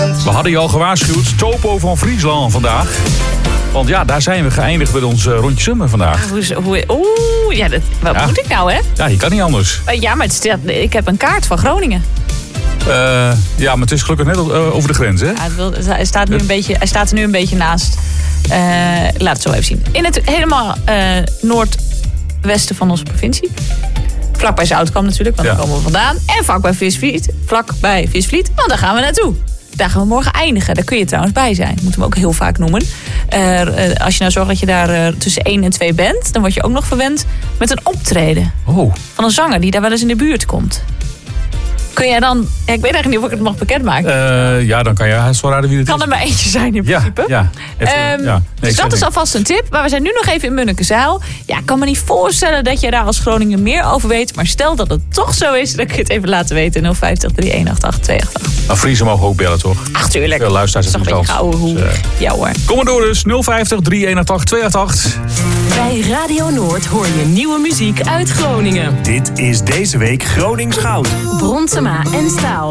We hadden je al gewaarschuwd, Topo van Friesland vandaag. Want ja, daar zijn we geëindigd met ons rondje summen vandaag. Wat moet ik nou, hè? Ja, je kan niet anders. Ja, maar ik heb een kaart van Groningen. Ja, maar het is gelukkig net over de grens, hè? Ja, hij staat er nu een beetje naast. Laat het zo even zien. In het helemaal noordwesten van onze provincie. Vlakbij Zoutkamp natuurlijk, want daar komen we vandaan. En vlakbij Visvliet, want daar gaan we naartoe. Daar gaan we morgen eindigen. Daar kun je trouwens bij zijn. Moeten we ook heel vaak noemen. Als je nou zorgt dat je daar tussen 1 en 2 bent... dan word je ook nog verwend met een optreden. Oh. Van een zanger die daar wel eens in de buurt komt. Kun jij dan... Ja, ik weet eigenlijk niet of ik het mag bekendmaken. Ja, dan kan je haast wel raden wie het is. Kan er maar eentje zijn in principe. Ja. Dus dat is alvast een tip. Maar we zijn nu nog even in Munnekezijl. Ja, ik kan me niet voorstellen dat je daar als Groningen meer over weet. Maar stel dat het toch zo is, dan kun je het even laten weten. 050 3188 288. Maar Friesen mogen ook bellen, toch? Ach, tuurlijk. Veel luisteraars dat is toch een beetje gouden hoe. Ja hoor. Kom maar door dus. 050 3188 288. Bij Radio Noord hoor je nieuwe muziek uit Groningen. Dit is deze week Gronings Goud. Bronsema en Staal.